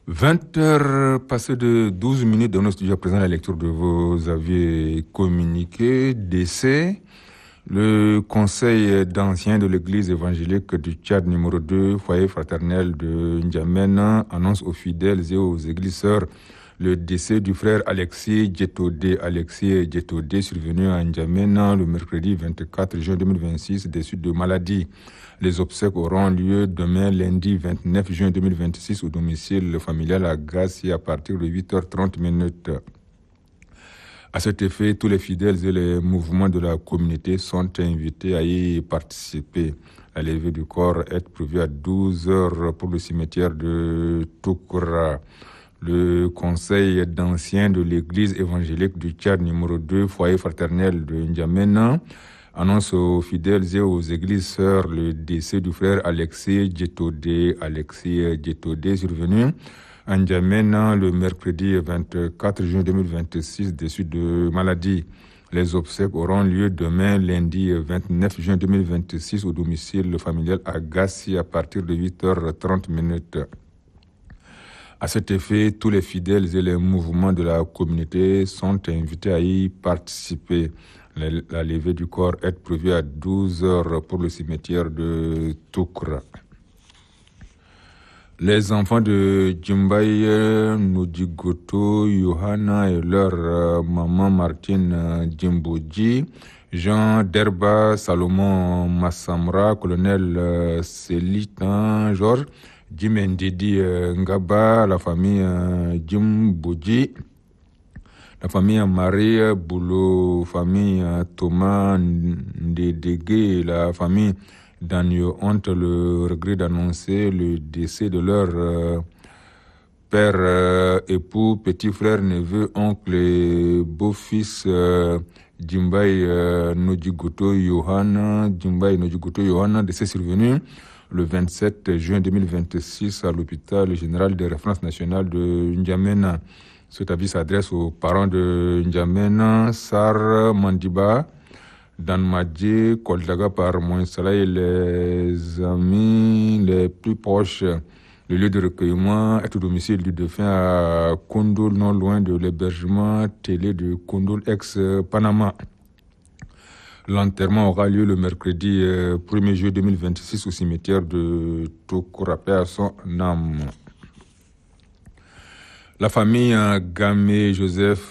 20 heures passées de 12 minutes dans nos studios à présent la lecture de vos avis et communiqués d'essai. Le conseil d'anciens de l'église évangélique du Tchad numéro 2, foyer fraternel de N'Djamena, annonce aux fidèles et aux églisseurs le décès du frère Alexis Djetodé. Alexis Djetodé, survenu à N'Djamena le mercredi 24 juin 2026, décès de maladie. Les obsèques auront lieu demain, lundi 29 juin 2026, au domicile familial à Gassi à partir de 8h30. À cet effet, tous les fidèles et les mouvements de la communauté sont invités à y participer. La levée du corps est prévue à 12h pour le cimetière de Toukoura. Le conseil d'anciens de l'église évangélique du Tchad numéro 2, foyer fraternel de N'Djamena, annonce aux fidèles et aux églises sœurs le décès du frère Alexis Djetodé. Alexis Djetodé, survenu à N'Djamena le mercredi 24 juin 2026, décès de maladie. Les obsèques auront lieu demain, lundi 29 juin 2026, au domicile familial à Gassi à partir de 8h30. À cet effet, tous les fidèles et les mouvements de la communauté sont invités à y participer. La levée du corps est prévue à 12h pour le cimetière de Toukoura. Les enfants de Djimbaye, Nodigoto, Yohana et leur maman Martine Djimboji, Jean Derba, Salomon Massamra, colonel Selitan Georges, Jim Ndidi Ngaba, la famille Djimboji, la famille Marie Boulot, famille Thomas Ndedege, la famille Daniel ont le regret d'annoncer le décès de leur père, époux, petit frère, neveu, oncle et beau-fils Djimbaye Nodigoto Yohana, décès survenu le 27 juin 2026 à l'hôpital général de référence nationale de N'Djamena. Cet avis s'adresse aux parents de N'Djamena, Sar Mandiba, Danmadji, Koldaga par Moïsala et les amis les plus proches. Le lieu de recueillement est au domicile du défunt à Koundoul, non loin de l'hébergement télé de Koundoul, ex-Panama. L'enterrement aura lieu le mercredi 1er juillet 2026 au cimetière de Toukoura, paix à son âme. La famille Gamé Joseph,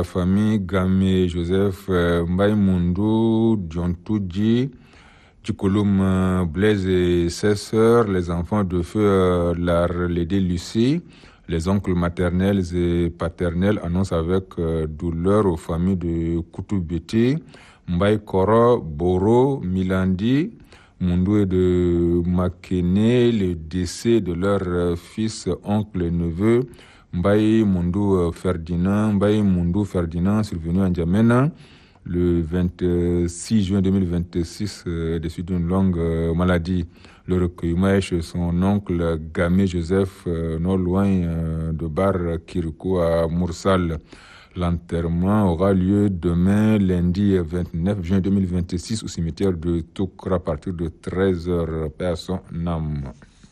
Mbaye Mundu, Djontouji, Tchikoloum Blaise et ses sœurs, les enfants de feu Larlédé Lucie, les oncles maternels et paternels annoncent avec douleur aux familles de Koutoubeti, Mbaye Koro, Boro, Milandi, Mundu et de Makene, le décès de leur fils, oncle et neveu, Mbaye Mundu Ferdinand, survenu à N'Djamena le 26 juin 2026, déçu d'une longue maladie. Le recueillement est chez son oncle Gamé Joseph, non loin de Bar Kirikou à Moursal. L'enterrement aura lieu demain, lundi 29 juin 2026, au cimetière de Toukoura à partir de 13h, paix à son âme.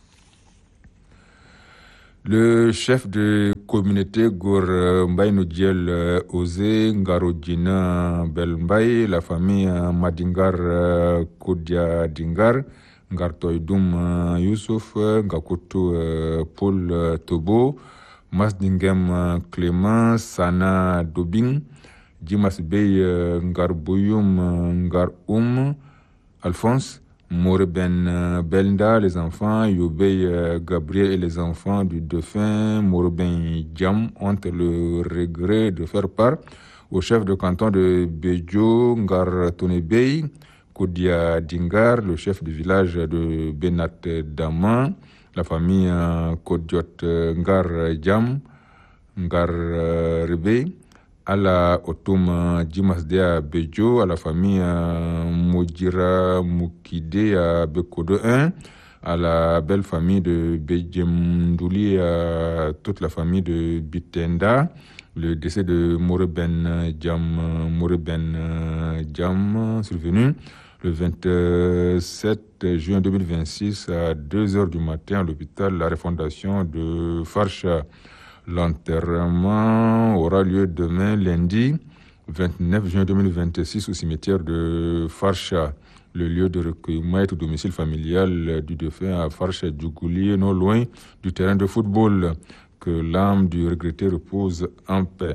Le chef de communauté Gor Mbaye Nodjel Ose Ngarodjina Belmbaye, la famille Madingar Kodia Dingar, Ngartoydum Youssouf, Ngakoto Paul Tobo, Masdingem Clément, Sana Dobing, Dimas Bey Ngarboyoum Ngar Alphonse, Morben Belda, les enfants, Yobey Gabriel et les enfants du défunt Morben Djam ont le regret de faire part au chef de canton de Bedjo, Ngar Tonebey, Kodia Dingar, le chef du village de Benat Daman, la famille Kodiot Ngar Djam, Ngar Rebey, à la Otum Djimasdea Bedjo, à la famille Modjira Moukide à Bekodo 1, à la belle famille de Bedjemdouli, à toute la famille de Bitenda, le décès de Moreben Djam survenu Le 27 juin 2026 à 2 heures du matin à l'hôpital La Refondation de Farsha. L'enterrement aura lieu demain lundi 29 juin 2026 au cimetière de Farsha. Le lieu de recueillement est au domicile familial du défunt à Farsha Djougouli, non loin du terrain de football. Que l'âme du regretté repose en paix.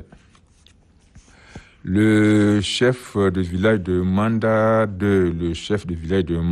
Le chef de village de Manda 2, le chef de village de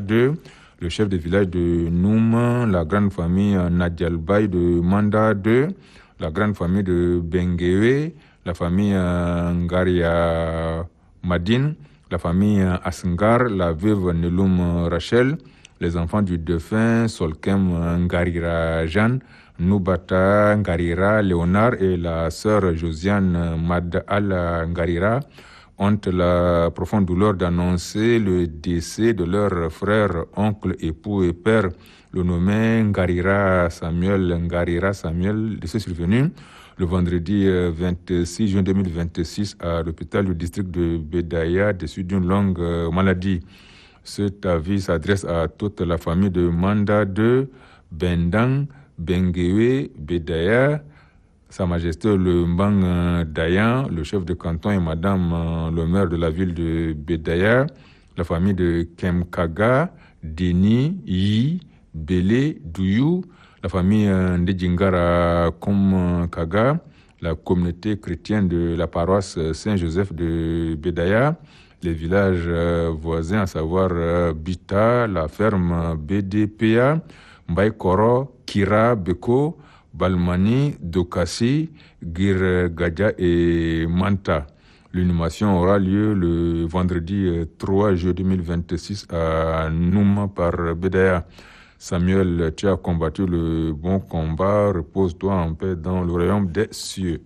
Nouma, la grande famille Nadialbaï de Manda 2, la grande famille de Benguewe, la famille Ngaria Madine, la famille Asngar, la veuve Neloum Rachel, les enfants du défunt Solkem Ngarira Jeanne, Noubata Ngarira Léonard et la sœur Josiane Mad Al Ngarira ont la profonde douleur d'annoncer le décès de leur frère, oncle, époux et père, le nommé Ngarira Samuel, décès survenu le vendredi 26 juin 2026 à l'hôpital du district de Bedaya, déçu d'une longue maladie. Cet avis s'adresse à toute la famille de Manda 2, Bendang, Benguewe, Bedaya, Sa Majesté le Mbang Dayan, le chef de canton et Madame le maire de la ville de Bedaya, la famille de Kemkaga, Deni, Yi, Bele, Douyou, la famille Ndejingara Komkaga, la communauté chrétienne de la paroisse Saint-Joseph de Bedaya, les villages voisins, à savoir Bita, la ferme BDPA, Mbaïkoro, Kira, Beko, Balmani, Dokasi, Girgadja et Manta. L'inhumation aura lieu le vendredi 3 juillet 2026 à Nouma par Bedaya. Samuel, tu as combattu le bon combat, repose-toi en paix dans le royaume des cieux.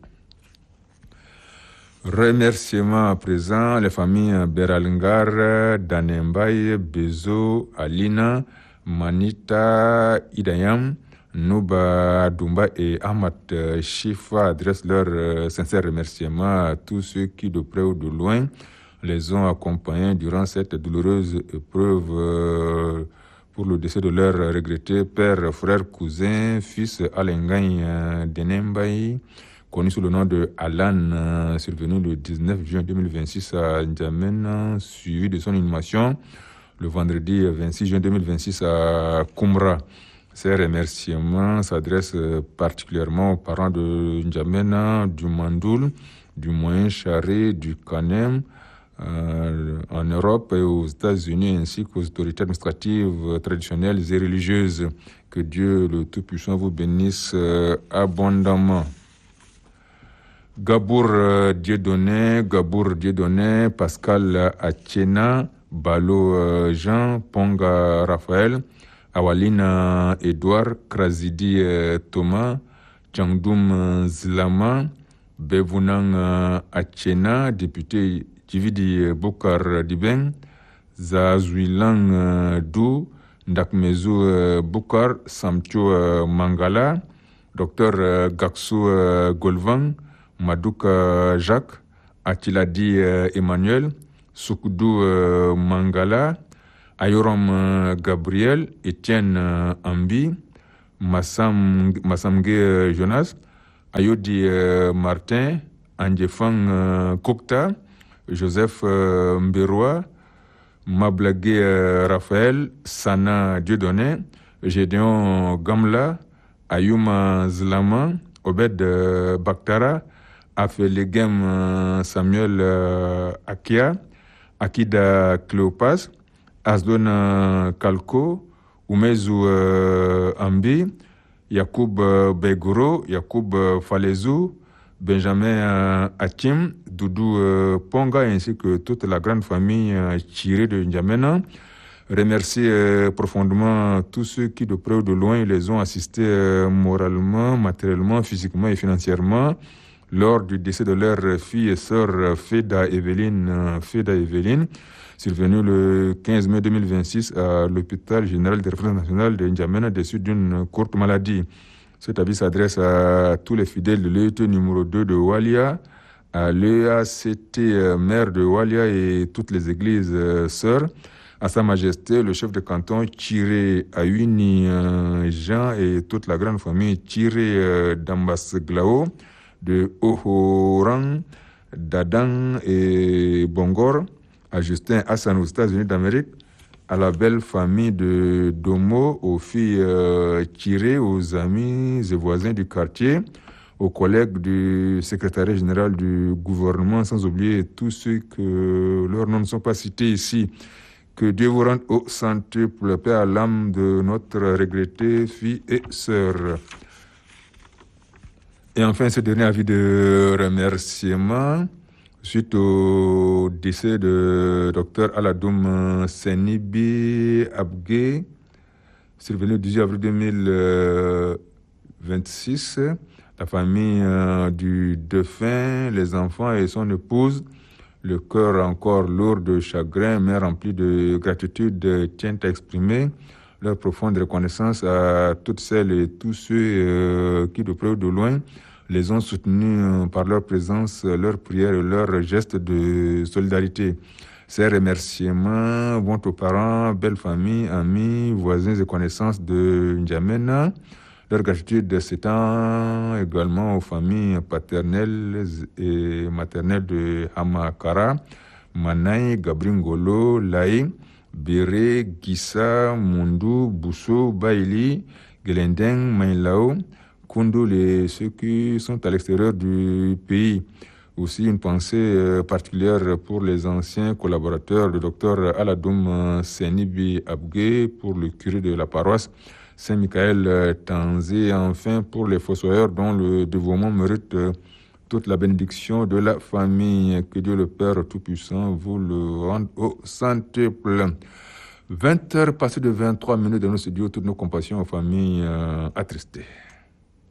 Remerciements à présent les familles Beralingar, Danembaye, Bezo, Alina, Manita, Idayam, Nouba Dumba et Ahmad Shifa adressent leurs sincères remerciements à tous ceux qui, de près ou de loin, les ont accompagnés durant cette douloureuse épreuve pour le décès de leur regretté père, frère, cousin, fils Alengagne Denembaye, connu sous le nom de Alan, survenu le 19 juin 2026 à N'Djamena, suivi de son inhumation le vendredi 26 juin 2026 à Koumra. Ces remerciements s'adressent particulièrement aux parents de N'Djamena, du Mandoul, du Moyen Charé, du Kanem, en Europe et aux États-Unis, ainsi qu'aux autorités administratives, traditionnelles et religieuses. Que Dieu le Tout-Puissant vous bénisse abondamment. Gabour Dieudonné, Pascal Atiena, Balo Jean, Ponga Raphaël, Awalina Edouard, Krazidi Thomas, Tchangdoum Zlama, Bevunang Atiena, député Tividi Bokar Dibeng, Zazuilang Dou, Ndakmezu Bokar, Samcho Mangala, Dr Gaksou Golvang, Madouka Jacques, Atiladi Emmanuel, Soukoudou Mangala, Ayoram Gabriel, Etienne Ambi, Massamge Jonas, Ayodi Martin, Andjefang Kokta, Joseph Mberoa, Mablagé Raphaël, Sana Dieudonné, Gédéon Gamla, Ayouma Zlama, Obed Baktara, Afelegem Samuel Akia, Akida Cléopas, Asdon Kalko, Umezu Ambi, Yacoub Begoro, Yacoub Falezou, Benjamin Hakim, Doudou Ponga, ainsi que toute la grande famille tirée de N'Djamena. Remercier profondément tous ceux qui, de près ou de loin, les ont assistés moralement, matériellement, physiquement et financièrement lors du décès de leur fille et sœur Feda Eveline, survenue le 15 mai 2026 à l'hôpital général de référence nationale de N'Djamena, déçue d'une courte maladie. Cet avis s'adresse à tous les fidèles de l'ET numéro 2 de Walia, à l'EACT maire de Walia et toutes les églises sœurs, à Sa Majesté, le chef de canton Thierry Ayuni Jean et toute la grande famille Thierry Dambas-Glao de Ohoran, Dadan et Bongor, à Justin Hassan aux États-Unis d'Amérique, à la belle famille de Domo, aux filles Thierry, aux amis et voisins du quartier, aux collègues du secrétariat général du gouvernement, sans oublier tous ceux que leurs noms ne sont pas cités ici. Que Dieu vous rende au centuple, paix à l'âme de notre regrettée fille et sœur. Et enfin, ce dernier avis de remerciement suite au décès de Dr Aladoum Senibi Abgué, survenu le 18 avril 2026. La famille du défunt, les enfants et son épouse, le cœur encore lourd de chagrin, mais rempli de gratitude, tiennent à exprimer leur profonde reconnaissance à toutes celles et tous ceux qui, de près ou de loin, les ont soutenus par leur présence, leurs prières et leurs gestes de solidarité. Ces remerciements vont aux parents, belles familles, amis, voisins et connaissances de N'Djamena. Leur gratitude s'étend également aux familles paternelles et maternelles de Hamakara, Manaï, Gabringolo, Laï, Béré, Gissa, Mundu, Bousso, Baili, Gelendeng, Maïlao, Koundoul et ceux qui sont à l'extérieur du pays. Aussi une pensée particulière pour les anciens collaborateurs du docteur Aladoum Senibi Abgué, pour le curé de la paroisse Saint-Michael Tanzé, enfin pour les fossoyeurs dont le dévouement mérite toute la bénédiction de la famille. Que Dieu le Père Tout-Puissant vous le rende au centuple. 20 heures passées de 23 minutes dans nos studios, toutes nos compassions aux familles attristées.